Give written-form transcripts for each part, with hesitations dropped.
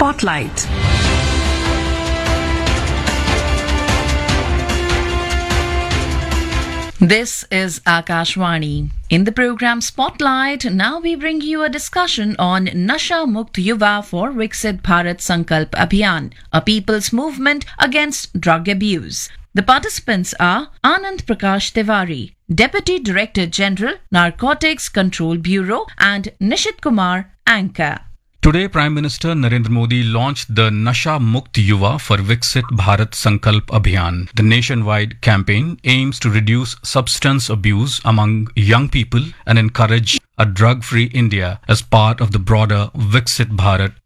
Spotlight. This is Akashvani. In the program Spotlight, now we bring you a discussion on Nasha Mukt Yuva for Viksit Bharat Sankalp Abhiyan, a people's movement against drug abuse. The participants are Anand Prakash Tiwari, Deputy Director General, Narcotics Control Bureau, and Nishit Kumar, Anchor. Today, Prime Minister Narendra Modi launched the Nasha Mukt Yuva for Viksit Bharat Sankalp Abhiyan. The nationwide campaign aims to reduce substance abuse among young people and encourage a drug-free India as part of the broader Viksit Bharat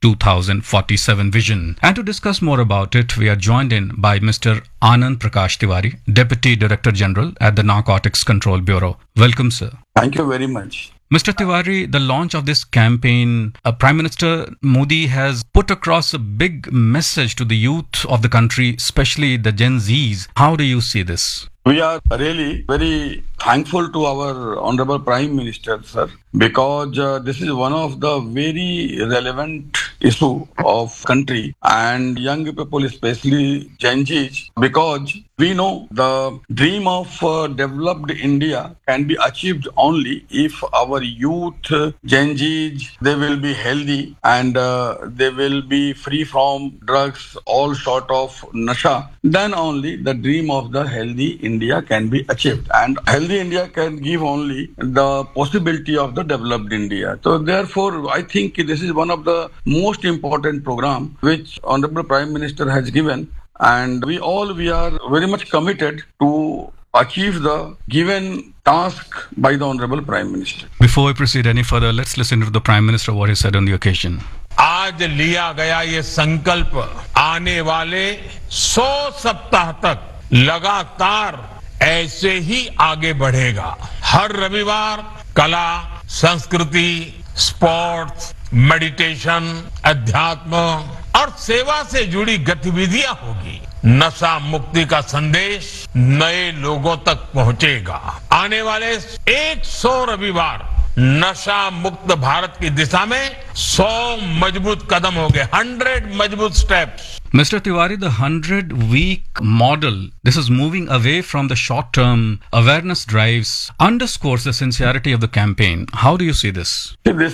2047 vision. And to discuss more about it, we are joined in by Mr. Anand Prakash Tiwari, Deputy Director General at the Narcotics Control Bureau. Welcome, sir. Thank you very much. Mr. Tiwari, the launch of this campaign, Prime Minister Modi has put across a big message to the youth of the country, especially the Gen Zs. How do you see this? We are really very thankful to our Honorable Prime Minister, sir, because this is one of the very relevant issue of country and young people, especially Gen Zs, because we know the dream of developed India can be achieved only if our youth, Gen Zs, they will be healthy and they will be free from drugs, all sort of nasha. Then only the dream of the healthy India can be achieved. And healthy India can give only the possibility of the developed India. So therefore, I think this is one of the most important program which Honorable Prime Minister has given. And we are very much committed to achieve the given task by the Honorable Prime Minister. Before we proceed any further, let's listen to the Prime Minister what he said on the occasion. आज लिया गया ये संकल्प आने वाले 100 सप्ताह तक लगातार ऐसे ही आगे बढ़ेगा। हर रविवार कला, संस्कृति, स्पोर्ट्स, मेडिटेशन, अध्यात्म और सेवा से जुड़ी गतिविधियां होगी। नशा मुक्ति का संदेश नए लोगों तक पहुंचेगा। आने वाले 100 रविवार नशा मुक्त भारत की दिशा में 100 मजबूत कदम होंगे, 100 मजबूत steps. Mr. Tiwari, the 100-week model, this is moving away from the short-term awareness drives, underscores the sincerity of the campaign. How do you see this? This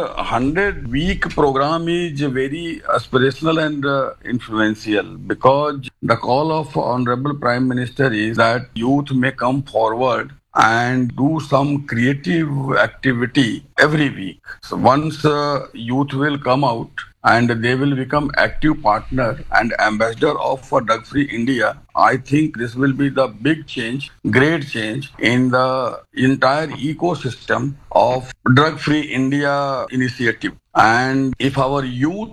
100-week program is very aspirational and influential because the call of Honorable Prime Minister is that youth may come forward and do some creative activity every week. So once youth will come out and they will become active partner and ambassador of drug-free India, I think this will be the big change, great change in the entire ecosystem of drug-free India initiative. And if our youth